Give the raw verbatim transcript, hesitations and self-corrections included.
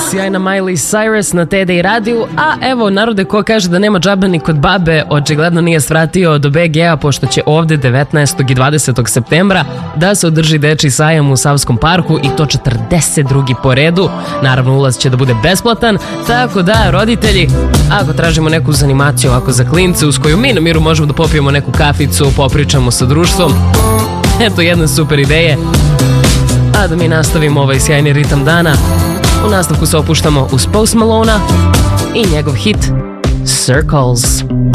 Sjajna Miley Cyrus na T D I radiju, a evo narode ko kaže da nema džabe ni kod babe, očigledno nije svratio do B G-a, pošto će ovde devetnaestog i dvadesetog septembra da se održi dečiji sajam u Savskom parku i to četrdeset drugi po redu. Naravno ulaz će da bude besplatan, tako da roditelji, ako tražimo neku zanimaciju ovako za klince uz koju mi na miru možemo da popijemo neku kaficu, popričamo sa društvom, eto jedne super ideje. A da mi nastavimo ovaj sjajni ritam dana, u nastavku se opuštamo uz Post Malona i njegov hit Circles.